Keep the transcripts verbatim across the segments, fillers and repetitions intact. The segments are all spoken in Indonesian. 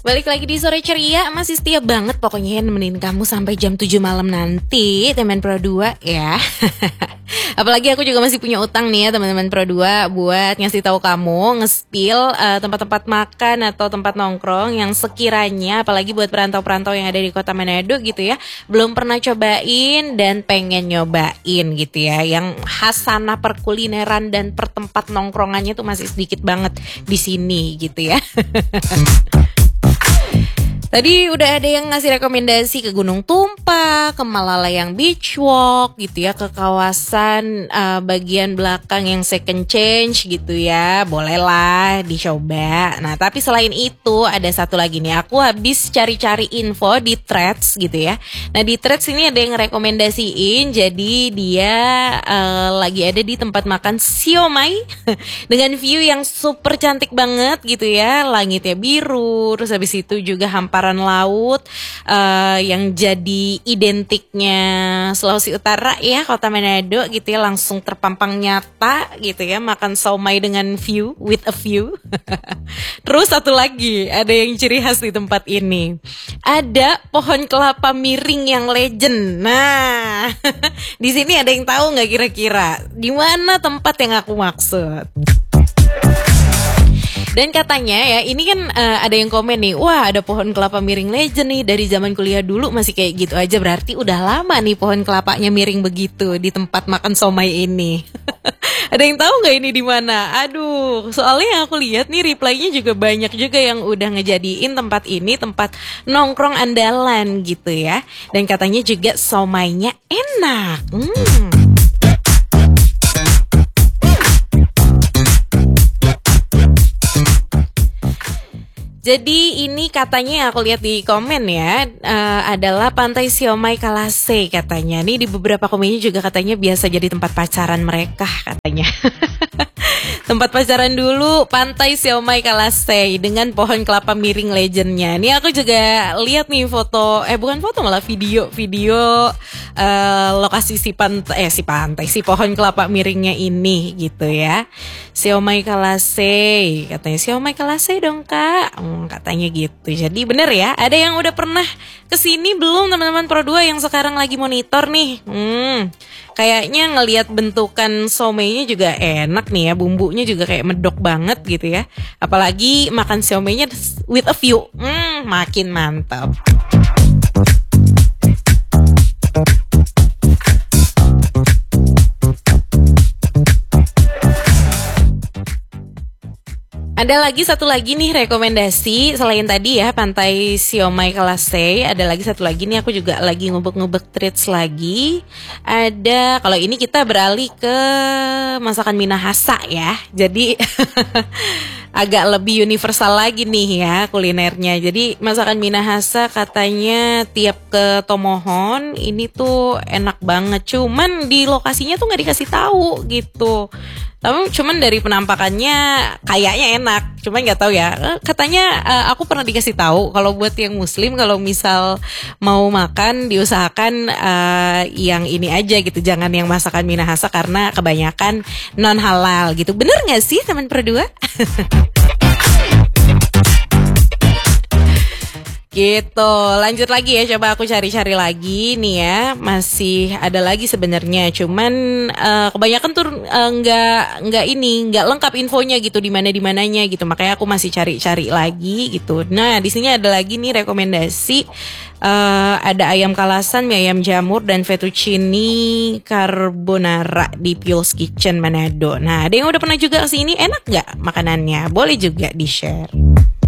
Balik lagi di Sore Ceria, masih setia banget pokoknya nemenin kamu sampai jam tujuh malam nanti, teman Pro dua ya. Apalagi aku juga masih punya utang nih ya teman-teman Pro dua buat ngasih tahu kamu, nge-spill uh, tempat-tempat makan atau tempat nongkrong yang sekiranya, apalagi buat perantau-perantau yang ada di kota Manado gitu ya, belum pernah cobain dan pengen nyobain gitu ya. Yang khasana perkulineran dan pertempat nongkrongannya tuh masih sedikit banget di sini gitu ya. Tadi udah ada yang ngasih rekomendasi ke Gunung Tumpah, ke Malalayang Beach Walk gitu ya, ke kawasan uh, bagian belakang yang second change gitu ya. Bolehlah dicoba. Nah, tapi selain itu ada satu lagi nih. Aku habis cari-cari info di Threads gitu ya. Nah, di Threads ini ada yang rekomendasiin. Jadi dia uh, lagi ada di tempat makan siomay dengan view yang super cantik banget gitu ya. Langitnya biru, terus habis itu juga hamparan laut uh, yang jadi identiknya Sulawesi Utara ya, kota Manado gitu ya, langsung terpampang nyata gitu ya, makan siomay dengan view, with a view. Terus satu lagi ada yang ciri khas di tempat ini, ada pohon kelapa miring yang legend. Nah, di sini ada yang tahu nggak kira-kira di mana tempat yang aku maksud? Dan katanya ya, ini kan uh, ada yang komen nih, wah ada pohon kelapa miring legend nih dari zaman kuliah dulu masih kayak gitu aja, berarti udah lama nih pohon kelapanya miring begitu di tempat makan siomay ini. Ada yang tahu nggak ini di mana? Aduh, soalnya yang aku lihat nih reply-nya juga banyak juga yang udah ngejadiin tempat ini tempat nongkrong andalan gitu ya. Dan katanya juga siomaynya enak. Hmm. Jadi ini katanya yang aku lihat di komen ya, uh, adalah Pantai Siomay Kalasei katanya. Ini di beberapa komennya juga katanya biasa jadi tempat pacaran mereka katanya. Tempat pacaran dulu Pantai Siomay Kalasei dengan pohon kelapa miring legendnya. Ini aku juga lihat nih foto, eh bukan foto malah video, video uh, lokasi si pantai, eh si pantai, si pohon kelapa miringnya ini gitu ya. Siomay Kalasei, katanya Siomay Kalasei dong kak, hmm, katanya gitu. Jadi bener ya, ada yang udah pernah kesini belum teman-teman Pro dua yang sekarang lagi monitor nih? Hmm, kayaknya ngelihat bentukan siomaynya juga enak nih ya, bumbunya juga kayak medok banget gitu ya. Apalagi makan siomaynya with a view, hmm, makin mantap. Ada lagi satu lagi nih rekomendasi selain tadi ya Pantai Siomay Kalasei, ada lagi satu lagi nih, aku juga lagi ngubek-ngubek treats lagi. Ada, kalau ini kita beralih ke masakan Minahasa ya. Jadi agak lebih universal lagi nih ya kulinernya. Jadi masakan Minahasa katanya tiap ke Tomohon ini tuh enak banget. Cuman di lokasinya tuh nggak dikasih tahu gitu. Tapi cuman dari penampakannya kayaknya enak, cuman nggak tahu ya. Katanya uh, aku pernah dikasih tahu kalau buat yang Muslim kalau misal mau makan diusahakan uh, yang ini aja gitu, jangan yang masakan Minahasa karena kebanyakan non halal gitu. Bener nggak sih teman Pro dua? Gitu, lanjut lagi ya, coba aku cari-cari lagi nih ya, masih ada lagi sebenarnya, cuman uh, kebanyakan tuh uh, nggak nggak ini nggak lengkap infonya gitu di mana di mananya gitu, makanya aku masih cari-cari lagi gitu. Nah di sini ada lagi nih rekomendasi, uh, ada ayam kalasan, mie ayam jamur dan fettuccine carbonara di Piol's Kitchen Manado. Nah ada yang udah pernah juga kesini, enak nggak makanannya? Boleh juga di share.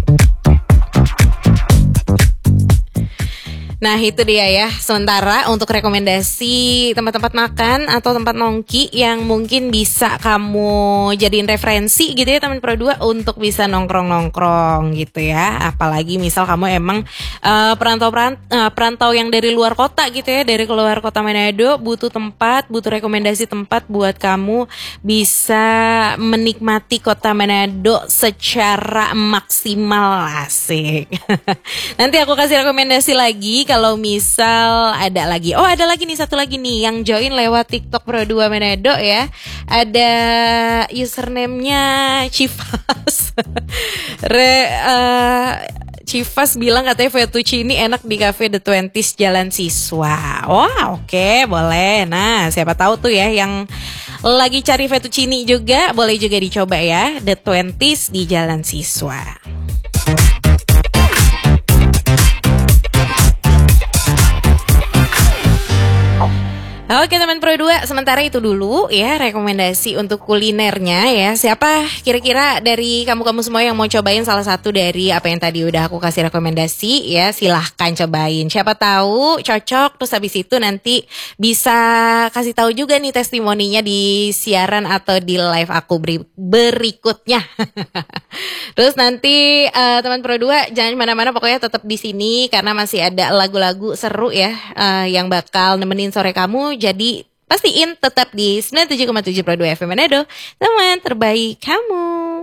Nah itu dia ya, sementara untuk rekomendasi tempat-tempat makan atau tempat nongki yang mungkin bisa kamu jadiin referensi gitu ya teman Pro dua untuk bisa nongkrong-nongkrong gitu ya. Apalagi misal kamu emang uh, perantau uh, perantau yang dari luar kota gitu ya, dari keluar kota Manado, butuh tempat, butuh rekomendasi tempat buat kamu bisa menikmati kota Manado secara maksimal, asik. Nanti aku kasih rekomendasi lagi kalau misal ada lagi. Oh ada lagi nih, satu lagi nih yang join lewat TikTok Pro dua Manado ya. Ada username-nya Chivas. Re, uh, Civas bilang katanya fettuccine enak di cafe The Twenties Jalan Siswa. Wah, oke, okay, boleh. Nah, siapa tahu tuh ya yang lagi cari fettuccine juga, boleh juga dicoba ya, The Twenties di Jalan Siswa. Oke teman Pro dua, sementara itu dulu ya rekomendasi untuk kulinernya ya. Siapa kira-kira dari kamu-kamu semua yang mau cobain salah satu dari apa yang tadi udah aku kasih rekomendasi ya, silahkan cobain. Siapa tahu cocok, terus habis itu nanti bisa kasih tahu juga nih testimoninya di siaran atau di live aku berikutnya. Terus nanti uh, teman Pro dua jangan mana-mana, pokoknya tetap di sini karena masih ada lagu-lagu seru ya uh, yang bakal nemenin sore kamu. Jadi pastiin tetap di sembilan puluh tujuh koma tujuh Pro dua F M Manado, teman terbaik kamu.